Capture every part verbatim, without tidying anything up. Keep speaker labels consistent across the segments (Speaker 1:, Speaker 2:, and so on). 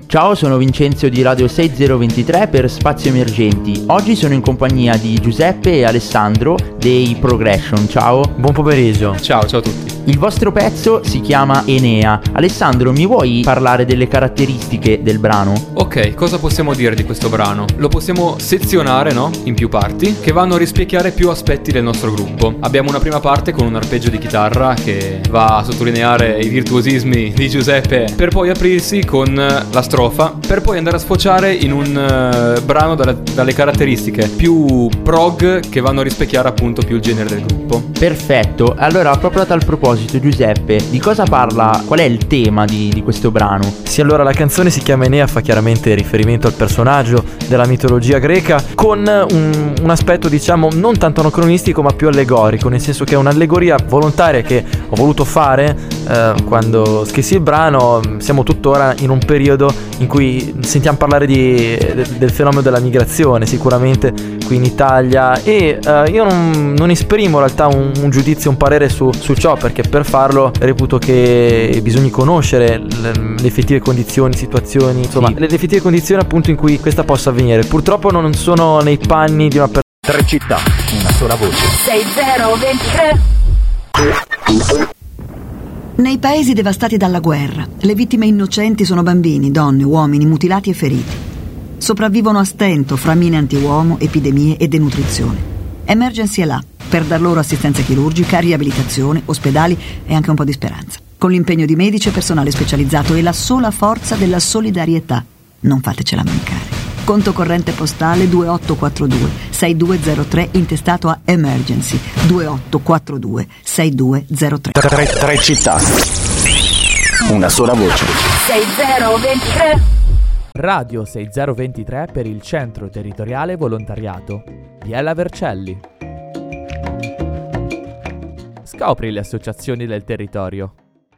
Speaker 1: Ciao, sono Vincenzo di Radio sei zero due tre per Spazio Emergenti. Oggi sono in compagnia di Giuseppe e Alessandro dei Progression. Ciao.
Speaker 2: Buon pomeriggio.
Speaker 3: Ciao, ciao a tutti.
Speaker 1: Il vostro pezzo si chiama Enea. Alessandro, mi vuoi parlare delle caratteristiche del brano?
Speaker 3: Ok, cosa possiamo dire di questo brano? Lo possiamo sezionare, no? In più parti, che vanno a rispecchiare più aspetti del nostro gruppo. Abbiamo una prima parte con un arpeggio di chitarra che va a sottolineare i virtuosismi di Giuseppe, per poi aprirsi con la strofa, per poi andare a sfociare in un uh, brano dalle, dalle caratteristiche più prog che vanno a rispecchiare appunto più il genere del gruppo.
Speaker 1: Perfetto, allora proprio a tal proposito Giuseppe, di cosa parla, qual è il tema di, di questo brano?
Speaker 2: Sì, allora la canzone si chiama Enea, fa chiaramente riferimento al personaggio della mitologia greca, con un, un aspetto diciamo non tanto anacronistico ma più allegorico, nel senso che è un'allegoria volontaria che ho voluto fare eh, quando scrissi il brano. Siamo tuttora in un periodo in cui sentiamo parlare di, de, del fenomeno della migrazione sicuramente qui in Italia, e eh, io non, non esprimo in realtà un, un giudizio, un parere su, su ciò, perché per farlo reputo che bisogna conoscere le, le effettive condizioni, situazioni, insomma, sì, le effettive condizioni appunto in cui questa possa avvenire. Purtroppo non sono nei panni di una persona.
Speaker 4: Tre città, una sola voce.
Speaker 5: sei zero due tre.
Speaker 6: Nei paesi devastati dalla guerra, le vittime innocenti sono bambini, donne, uomini mutilati e feriti. Sopravvivono a stento fra mine antiuomo, epidemie e denutrizione. Emergency è là per dar loro assistenza chirurgica, riabilitazione, ospedali e anche un po' di speranza. Con l'impegno di medici e personale specializzato e la sola forza della solidarietà. Non fatecela mancare. Conto corrente postale due otto quattro due sei due zero tre intestato a Emergency due otto quattro due sei due zero tre.
Speaker 4: Tre, tre città, una sola voce.
Speaker 5: sei zero due tre.
Speaker 7: Radio sei zero due tre per il Centro Territoriale Volontariato. Biella Vercelli. Scopri le associazioni del territorio.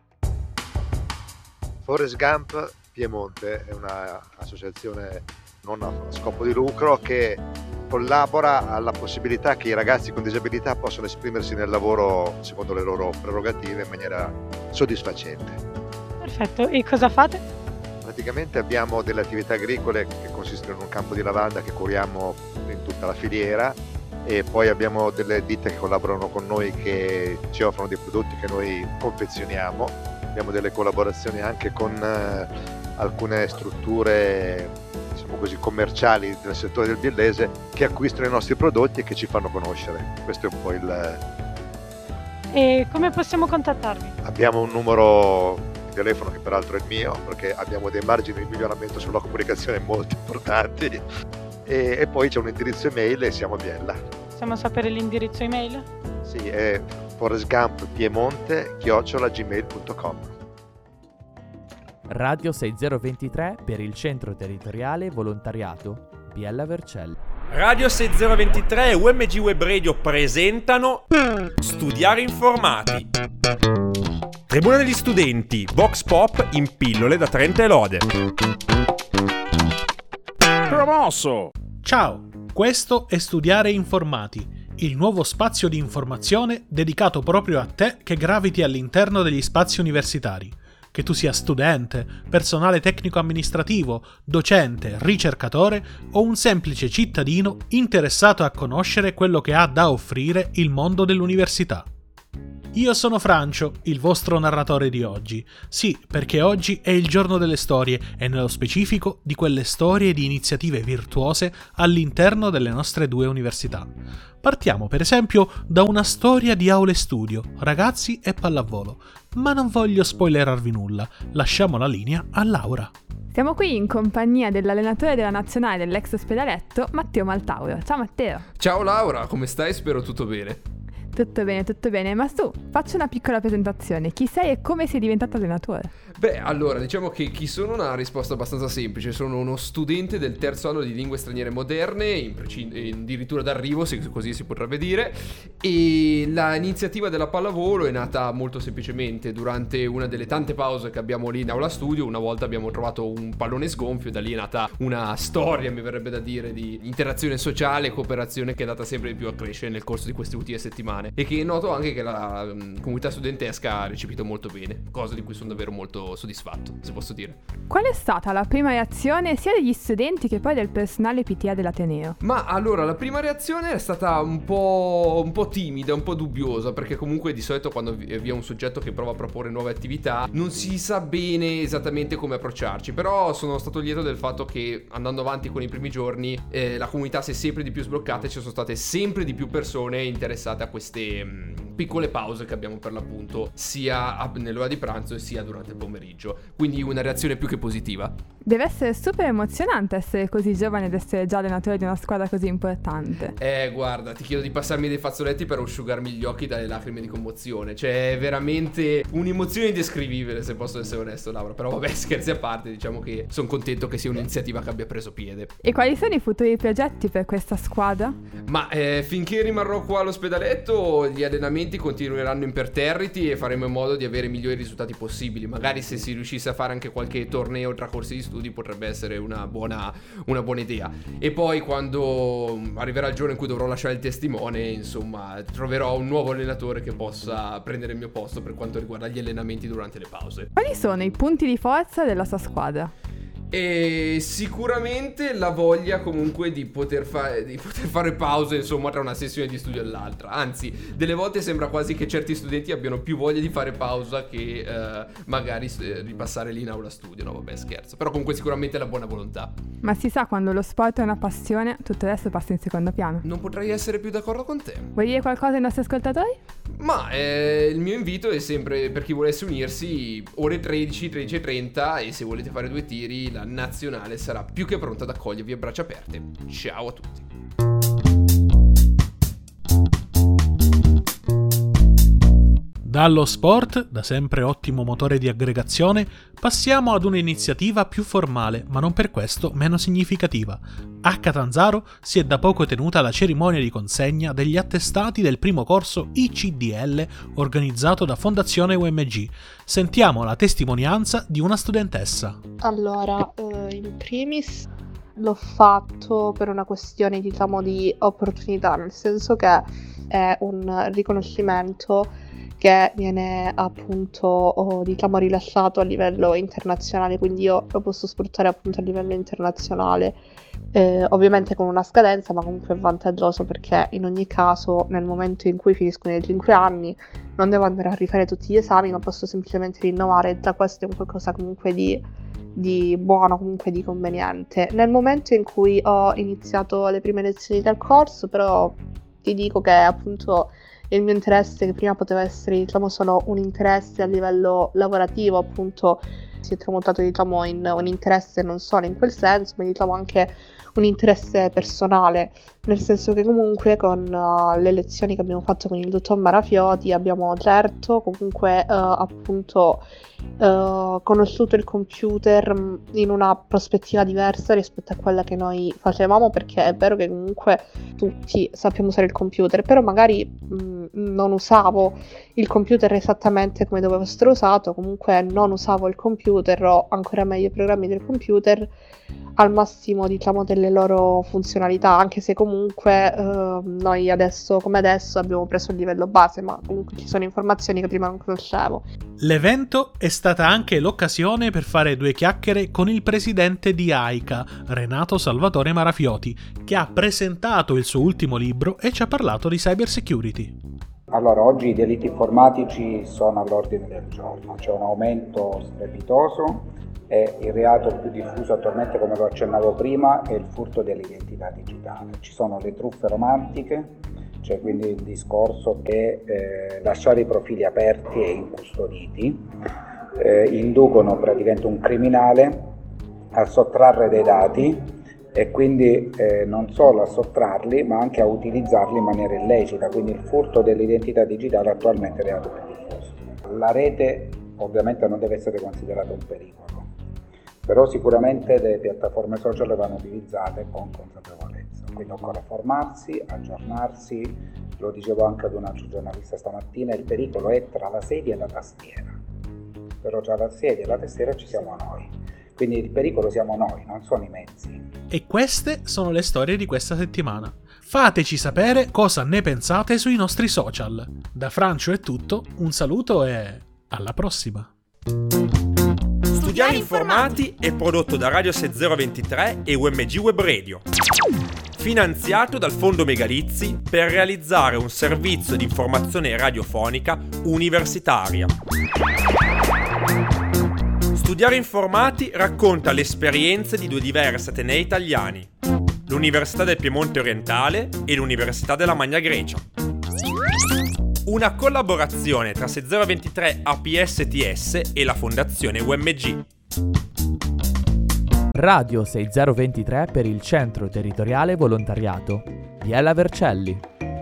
Speaker 8: Forrest Gump Piemonte è un'associazione non a scopo di lucro che collabora alla possibilità che i ragazzi con disabilità possano esprimersi nel lavoro secondo le loro prerogative in maniera soddisfacente.
Speaker 9: Perfetto, e cosa fate?
Speaker 8: Praticamente abbiamo delle attività agricole che consistono in un campo di lavanda che curiamo in tutta la filiera, e poi abbiamo delle ditte che collaborano con noi che ci offrono dei prodotti che noi confezioniamo. Abbiamo delle collaborazioni anche con eh, alcune strutture, diciamo così, commerciali del settore del biellese che acquistano i nostri prodotti e che ci fanno conoscere. Questo è un po' il...
Speaker 9: E come possiamo contattarvi?
Speaker 8: Abbiamo un numero di telefono che peraltro è il mio, perché abbiamo dei margini di miglioramento sulla comunicazione molto importanti, e, e poi c'è un indirizzo email e siamo a Biella.
Speaker 9: Possiamo sapere l'indirizzo email?
Speaker 8: Sì, è forrestgumpiemonte chiocciola gmail punto com.
Speaker 7: Radio sei zero due tre per il Centro Territoriale Volontariato. Biella Vercelli.
Speaker 10: Radio sei zero due tre e U M G Web Radio presentano Studiare Informati. Tribuna degli studenti, Vox Pop in pillole da Trento e Lode.
Speaker 11: Promosso! Ciao, questo è Studiare Informati, il nuovo spazio di informazione dedicato proprio a te che graviti all'interno degli spazi universitari. Che tu sia studente, personale tecnico-amministrativo, docente, ricercatore o un semplice cittadino interessato a conoscere quello che ha da offrire il mondo dell'università. Io sono Francio, il vostro narratore di oggi. Sì, perché oggi è il giorno delle storie e nello specifico di quelle storie di iniziative virtuose all'interno delle nostre due università. Partiamo per esempio da una storia di aule studio, ragazzi e pallavolo, ma non voglio spoilerarvi nulla, lasciamo la linea a Laura.
Speaker 12: Siamo qui in compagnia dell'allenatore della nazionale dell'ex ospedaletto, Matteo Maltauro. Ciao Matteo.
Speaker 13: Ciao Laura, come stai? Spero tutto bene.
Speaker 12: Tutto bene, tutto bene, ma tu, faccio una piccola presentazione. Chi sei e come sei diventato allenatore?
Speaker 13: Beh, allora, diciamo che chi sono una risposta abbastanza semplice. Sono uno studente del terzo anno di lingue straniere moderne, in preci- addirittura d'arrivo, se così si potrebbe dire. E l'iniziativa della pallavolo è nata molto semplicemente durante una delle tante pause che abbiamo lì in aula studio. Una volta abbiamo trovato un pallone sgonfio, da lì è nata una storia, mi verrebbe da dire, di interazione sociale e cooperazione che è andata sempre di più a crescere nel corso di queste ultime settimane, e che noto anche che la um, comunità studentesca ha recepito molto bene, cosa di cui sono davvero molto molto soddisfatto, se posso dire.
Speaker 12: Qual è stata la prima reazione sia degli studenti che poi del personale P T A dell'Ateneo?
Speaker 13: Ma allora, la prima reazione è stata un po', un po' timida, un po' dubbiosa, perché comunque di solito quando vi è un soggetto che prova a proporre nuove attività non si sa bene esattamente come approcciarci. Però sono stato lieto del fatto che andando avanti con i primi giorni eh, la comunità si è sempre di più sbloccata e ci sono state sempre di più persone interessate a queste mh, piccole pause che abbiamo per l'appunto sia a, nell'ora di pranzo e sia durante il pomeriggio. Quindi una reazione più che positiva.
Speaker 12: Deve essere super emozionante essere così giovane ed essere già allenatore di una squadra così importante.
Speaker 13: Eh guarda, ti chiedo di passarmi dei fazzoletti per asciugarmi gli occhi dalle lacrime di commozione. Cioè è veramente un'emozione indescrivibile, se posso essere onesto, Laura. Però vabbè, scherzi a parte, diciamo che sono contento che sia un'iniziativa che abbia preso piede.
Speaker 12: E quali sono i futuri progetti per questa squadra?
Speaker 13: Ma eh, finché rimarrò qua all'ospedaletto gli allenamenti continueranno imperterriti e faremo in modo di avere i migliori risultati possibili. Magari se si riuscisse a fare anche qualche torneo tra corsi di studi potrebbe essere una buona, una buona idea. E poi quando arriverà il giorno in cui dovrò lasciare il testimone, insomma, troverò un nuovo allenatore che possa prendere il mio posto per quanto riguarda gli allenamenti durante le pause.
Speaker 12: Quali sono i punti di forza della sua squadra?
Speaker 13: E sicuramente la voglia comunque di poter, fa- di poter fare pause, insomma, tra una sessione di studio e l'altra. Anzi, delle volte sembra quasi che certi studenti abbiano più voglia di fare pausa che eh, magari eh, ripassare lì in aula studio. No, vabbè, scherzo. Però comunque sicuramente la buona volontà.
Speaker 12: Ma si sa, quando lo sport è una passione, tutto il resto passa in secondo piano.
Speaker 13: Non potrei essere più d'accordo con te.
Speaker 12: Vuoi dire qualcosa ai nostri ascoltatori?
Speaker 13: Ma eh, il mio invito è sempre per chi volesse unirsi, ore tredici, tredici e trenta, e se volete fare due tiri la nazionale sarà più che pronta ad accogliervi a braccia aperte. Ciao a tutti.
Speaker 11: Dallo sport, da sempre ottimo motore di aggregazione, passiamo ad un'iniziativa più formale, ma non per questo meno significativa. A Catanzaro si è da poco tenuta la cerimonia di consegna degli attestati del primo corso I C D L organizzato da Fondazione U M G. Sentiamo la testimonianza di una studentessa.
Speaker 14: Allora, eh, in primis l'ho fatto per una questione, diciamo, di opportunità, nel senso che è un riconoscimento che viene appunto oh, diciamo rilasciato a livello internazionale, quindi io lo posso sfruttare appunto a livello internazionale, eh, ovviamente con una scadenza, ma comunque è vantaggioso perché in ogni caso nel momento in cui finiscono i cinque anni non devo andare a rifare tutti gli esami, ma posso semplicemente rinnovare. Già questo è un qualcosa comunque di, di buono, comunque di conveniente. Nel momento in cui ho iniziato le prime lezioni del corso, però ti dico che appunto il mio interesse, che prima poteva essere, diciamo, solo un interesse a livello lavorativo, appunto si è tramutato, diciamo, in un interesse non solo in quel senso, ma diciamo anche un interesse personale, nel senso che comunque con uh, le lezioni che abbiamo fatto con il dottor Marafioti abbiamo certo comunque uh, appunto uh, conosciuto il computer in una prospettiva diversa rispetto a quella che noi facevamo, perché è vero che comunque tutti sappiamo usare il computer, però magari mh, non usavo il computer esattamente come doveva essere usato, comunque non usavo il computer o ancora meglio i programmi del computer al massimo, diciamo, delle loro funzionalità, anche se comunque eh, noi adesso come adesso abbiamo preso il livello base, ma comunque ci sono informazioni che prima non conoscevo.
Speaker 11: L'evento è stata anche l'occasione per fare due chiacchiere con il presidente di AICA, Renato Salvatore Marafioti, che ha presentato il suo ultimo libro e ci ha parlato di cyber security.
Speaker 15: Allora, oggi i delitti informatici sono all'ordine del giorno, c'è un aumento strepitoso. E il reato più diffuso attualmente, come lo accennavo prima, è il furto dell'identità digitale. Ci sono le truffe romantiche, cioè quindi il discorso che eh, lasciare i profili aperti e incustoditi eh, inducono praticamente un criminale a sottrarre dei dati e quindi eh, non solo a sottrarli, ma anche a utilizzarli in maniera illecita. Quindi il furto dell'identità digitale attualmente è il reato più diffuso. La rete ovviamente non deve essere considerata un pericolo, però sicuramente le piattaforme social vanno utilizzate con consapevolezza, quindi occorre formarsi, aggiornarsi. Lo dicevo anche ad un altro giornalista stamattina, il pericolo è tra la sedia e la tastiera, però tra la sedia e la tastiera ci siamo noi, quindi il pericolo siamo noi, non sono i mezzi.
Speaker 11: E queste sono le storie di questa settimana. Fateci sapere cosa ne pensate sui nostri social. Da Francio è tutto, un saluto e alla prossima!
Speaker 10: Studiare Informati è prodotto da Radio sessanta ventitré e U M G Web Radio, finanziato dal Fondo Megalizzi per realizzare un servizio di informazione radiofonica universitaria. Studiare Informati racconta le esperienze di due diversi atenei italiani, l'Università del Piemonte Orientale e l'Università della Magna Grecia. Una collaborazione tra sessanta ventitré A P S T S e la Fondazione U M G.
Speaker 7: Radio sessanta ventitré per il Centro Territoriale Volontariato. Biella Vercelli.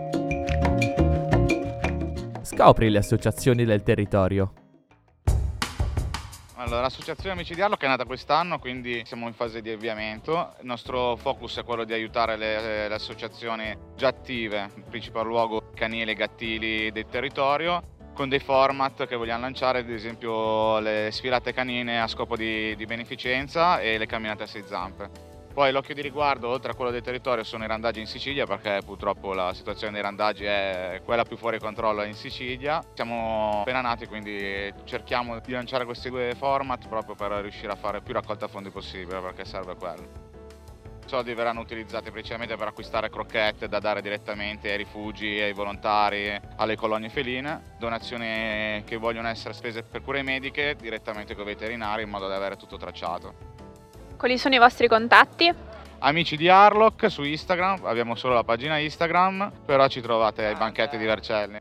Speaker 7: Scopri le associazioni del territorio.
Speaker 16: Allora, l'associazione Amici di Arlock è nata quest'anno, quindi siamo in fase di avviamento. Il nostro focus è quello di aiutare le, le associazioni già attive, in principal luogo canili e gattili del territorio, con dei format che vogliamo lanciare, ad esempio le sfilate canine a scopo di, di beneficenza e le camminate a sei zampe. Poi l'occhio di riguardo, oltre a quello del territorio, sono i randaggi in Sicilia, perché purtroppo la situazione dei randaggi è quella più fuori controllo in Sicilia. Siamo appena nati, quindi cerchiamo di lanciare questi due format proprio per riuscire a fare più raccolta fondi possibile, perché serve quello. I soldi verranno utilizzati principalmente per acquistare crocchette da dare direttamente ai rifugi, ai volontari, alle colonie feline, donazioni che vogliono essere spese per cure mediche direttamente con i veterinari, in modo da avere tutto tracciato.
Speaker 17: Quali sono i vostri contatti?
Speaker 16: Amici di Arlock su Instagram, abbiamo solo la pagina Instagram, però ci trovate ai banchetti di Vercelli.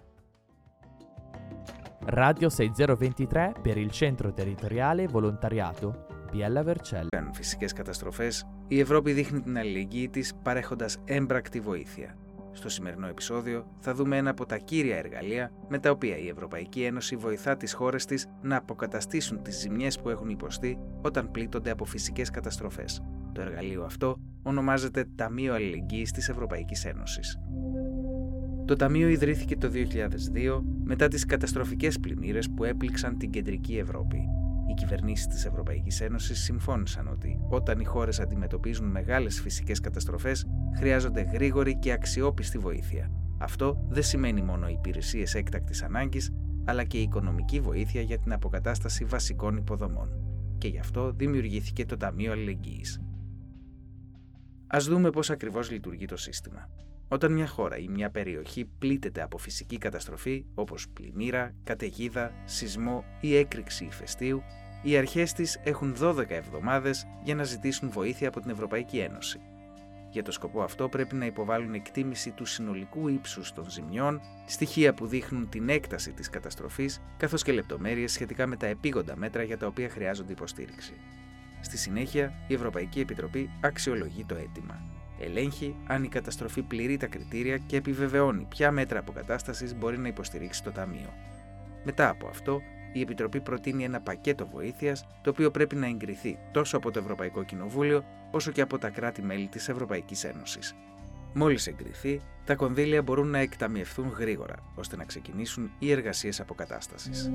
Speaker 7: Radio sessanta ventitré per il Centro Territoriale Volontariάτο. Biella Vercelli.
Speaker 18: Φυσικές καταστροφές, η Ευρώπη δείχνει την αλληλεγγύη της παρέχοντας έμπρακτη βοήθεια. Στο σημερινό επεισόδιο θα δούμε ένα από τα κύρια εργαλεία με τα οποία η Ευρωπαϊκή Ένωση βοηθά τις χώρες της να αποκαταστήσουν τις ζημιές που έχουν υποστεί όταν πλήττονται από φυσικές καταστροφές. Το εργαλείο αυτό ονομάζεται Ταμείο Αλληλεγγύης της Ευρωπαϊκής Ένωσης. Το Ταμείο ιδρύθηκε το δύο χιλιάδες δύο μετά τις καταστροφικές πλημμύρες που έπληξαν την κεντρική Ευρώπη. Οι κυβερνήσεις της Ευρωπαϊκής Ένωσης συμφώνησαν ότι όταν οι χώρες αντιμετωπίζουν μεγάλες φυσικές καταστροφές, χρειάζονται γρήγορη και αξιόπιστη βοήθεια. Αυτό δεν σημαίνει μόνο υπηρεσίες έκτακτης ανάγκης, αλλά και οικονομική βοήθεια για την αποκατάσταση βασικών υποδομών. Και γι' αυτό δημιουργήθηκε το Ταμείο Αλληλεγγύης. Ας δούμε πώς ακριβώς λειτουργεί το σύστημα. Όταν μια χώρα ή μια περιοχή πλήττεται από φυσική καταστροφή, όπως πλημμύρα, καταιγίδα, σεισμό ή έκρηξη ηφαιστείου, οι αρχές της έχουν δώδεκα εβδομάδες για να ζητήσουν βοήθεια από την Ευρωπαϊκή Ένωση. Για το σκοπό αυτό πρέπει να υποβάλουν εκτίμηση του συνολικού ύψους των ζημιών, στοιχεία που δείχνουν την έκταση της καταστροφής, καθώς και λεπτομέρειες σχετικά με τα επίγοντα μέτρα για τα οποία χρειάζονται υποστήριξη. Στη συνέχεια, η Ευρωπαϊκή Επιτροπή αξιολογεί το αίτημα. Ελέγχει αν η καταστροφή πληρεί τα κριτήρια και επιβεβαιώνει ποια μέτρα αποκατάστασης μπορεί να υποστηρίξει το Ταμείο. Μετά από αυτό, η Επιτροπή προτείνει ένα πακέτο βοήθειας, το οποίο πρέπει να εγκριθεί τόσο από το Ευρωπαϊκό Κοινοβούλιο, όσο και από τα κράτη-μέλη της Ευρωπαϊκής Ένωσης. Μόλις εγκριθεί, τα κονδύλια μπορούν να εκταμιευθούν γρήγορα, ώστε να ξεκινήσουν οι εργασίες αποκατάστασης.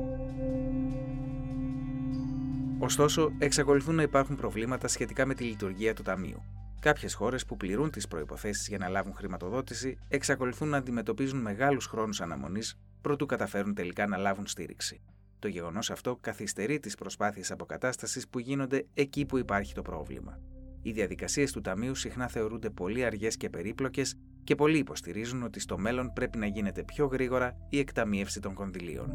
Speaker 18: Ωστόσο, εξακολουθούν να υπάρχουν προβλήματα σχετικά με τη λειτουργία του Ταμείου. Κάποιες χώρες που πληρούν τις προϋποθέσεις για να λάβουν χρηματοδότηση εξακολουθούν να αντιμετωπίζουν μεγάλους χρόνους αναμονής προτού καταφέρουν τελικά να λάβουν στήριξη. Το γεγονός αυτό καθυστερεί τις προσπάθειες αποκατάστασης που γίνονται εκεί που υπάρχει το πρόβλημα. Οι διαδικασίες του Ταμείου συχνά θεωρούνται πολύ αργές και περίπλοκες και πολλοί υποστηρίζουν ότι στο μέλλον πρέπει να γίνεται πιο γρήγορα η εκταμίευση των κονδυλίων.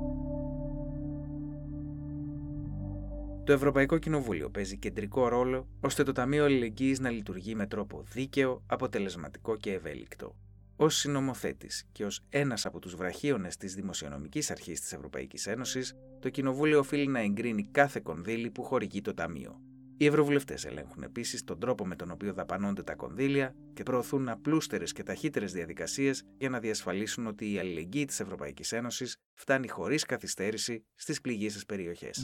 Speaker 18: Το Ευρωπαϊκό Κοινοβούλιο παίζει κεντρικό ρόλο ώστε το Ταμείο Αλληλεγγύης να λειτουργεί με τρόπο δίκαιο, αποτελεσματικό και ευέλικτο. Ως συνομοθέτης και ως ένας από τους βραχίονες της Δημοσιονομικής Αρχής της Ευρωπαϊκής Ένωσης, το Κοινοβούλιο οφείλει να εγκρίνει κάθε κονδύλι που χορηγεί το Ταμείο. Οι ευρωβουλευτές ελέγχουν επίσης τον τρόπο με τον οποίο δαπανώνται τα κονδύλια και προωθούν απλούστερες και ταχύτερες διαδικασίες για να διασφαλίσουν ότι η αλληλεγγύη της Ευρωπαϊκής Ένωσης φτάνει χωρίς καθυστέρηση στις πληγείσες περιοχές.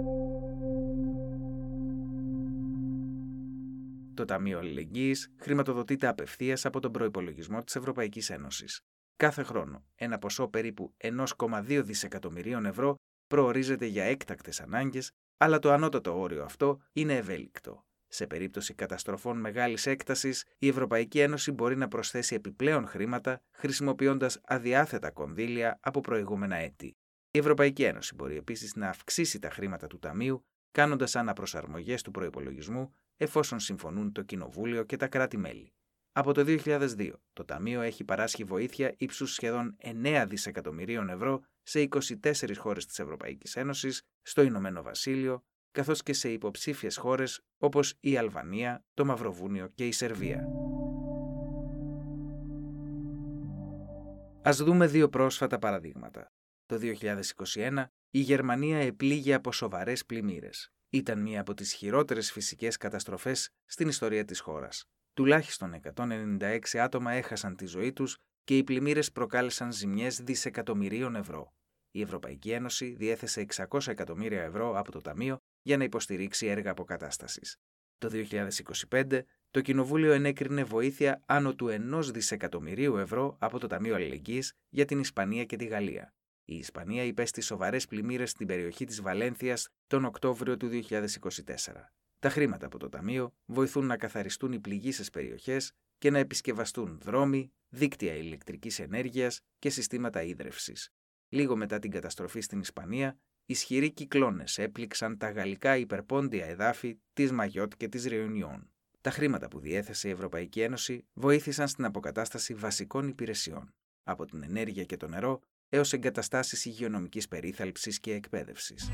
Speaker 18: Το Ταμείο Αλληλεγγύης χρηματοδοτείται απευθείας από τον προϋπολογισμό της Ευρωπαϊκής Ένωσης. Κάθε χρόνο, ένα ποσό περίπου ένα κόμμα δύο δισεκατομμυρίων ευρώ προορίζεται για έκτακτες ανάγκες, αλλά το ανώτατο όριο αυτό είναι ευέλικτο. Σε περίπτωση καταστροφών μεγάλης έκτασης, η Ευρωπαϊκή Ένωση μπορεί να προσθέσει επιπλέον χρήματα χρησιμοποιώντας αδιάθετα κονδύλια από προηγούμενα έτη. Η Ευρωπαϊκή Ένωση μπορεί επίσης να αυξήσει τα χρήματα του Ταμείου κάνοντας αναπροσαρμογές του προϋπολογισμού εφόσον συμφωνούν το Κοινοβούλιο και τα κράτη-μέλη. Από το δύο χιλιάδες δύο, το Ταμείο έχει παράσχει βοήθεια ύψους σχεδόν εννέα δισεκατομμυρίων ευρώ σε είκοσι τέσσερις χώρες της Ευρωπαϊκής Ένωσης, στο Ηνωμένο Βασίλειο, καθώς και σε υποψήφιες χώρες όπως η Αλβανία, το Μαυροβούνιο και η Σερβία. Ας δούμε δύο πρόσφατα παραδείγματα. Το δύο χιλιάδες είκοσι ένα, η Γερμανία επλήγει από σοβαρές πλημμύρες. Ήταν μία από τις χειρότερες φυσικές καταστροφές στην ιστορία της χώρας. Τουλάχιστον εκατόν ενενήντα έξι άτομα έχασαν τη ζωή τους και οι πλημμύρες προκάλεσαν ζημιές δισεκατομμυρίων ευρώ. Η Ευρωπαϊκή Ένωση διέθεσε εξακόσια εκατομμύρια ευρώ από το Ταμείο για να υποστηρίξει έργα αποκατάστασης. Το δύο χιλιάδες είκοσι πέντε, το Κοινοβούλιο ενέκρινε βοήθεια άνω του ενός δισεκατομμυρίου ευρώ από το Ταμείο Αλληλεγγύης για την Ισπανία και τη Γαλλία. Η Ισπανία υπέστη σοβαρές πλημμύρες στην περιοχή της Βαλένθιας τον Οκτώβριο του δύο χιλιάδες είκοσι τέσσερα. Τα χρήματα από το Ταμείο βοηθούν να καθαριστούν οι πληγείσες περιοχές και να επισκευαστούν δρόμοι, δίκτυα ηλεκτρικής ενέργειας και συστήματα ίδρευσης. Λίγο μετά την καταστροφή στην Ισπανία, ισχυροί κυκλώνες έπληξαν τα γαλλικά υπερπόντια εδάφη της Μαγιότ και της Ρεουνιόν. Τα χρήματα που διέθεσε η Ευρωπαϊκή Ένωση βοήθησαν στην αποκατάσταση βασικών υπηρεσιών, από την ενέργεια και το νερό έως εγκαταστάσεις υγειονομικής περίθαλψης και εκπαίδευσης.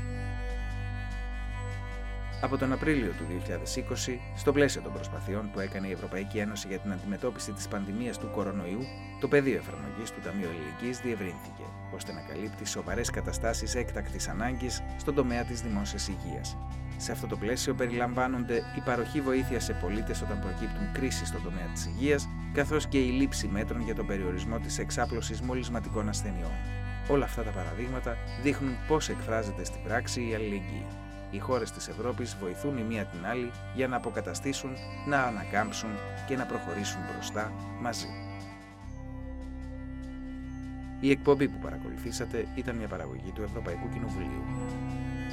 Speaker 18: Από τον Απρίλιο του δύο χιλιάδες είκοσι, στο πλαίσιο των προσπαθειών που έκανε η Ευρωπαϊκή Ένωση για την αντιμετώπιση της πανδημίας του κορονοϊού, το πεδίο εφαρμογής του Ταμείου Αλληλεγγύης διευρύνθηκε, ώστε να καλύπτει σοβαρές καταστάσεις έκτακτης ανάγκης στον τομέα της δημόσιας υγείας. Σε αυτό το πλαίσιο περιλαμβάνονται η παροχή βοήθεια σε πολίτες όταν προκύπτουν κρίσεις στον τομέα της υγείας, καθώς και η λήψη μέτρων για τον περιορισμό της εξάπλωσης μολυσματικών ασθενειών. Όλα αυτά τα παραδείγματα δείχνουν πώς εκφράζεται στην πράξη η αλληλεγγύη. Οι χώρες της Ευρώπης βοηθούν η μία την άλλη για να αποκαταστήσουν, να ανακάμψουν και να προχωρήσουν μπροστά μαζί. Η εκπομπή που παρακολουθήσατε ήταν μια παραγωγή του Ευρωπαϊκού Κοινοβουλίου.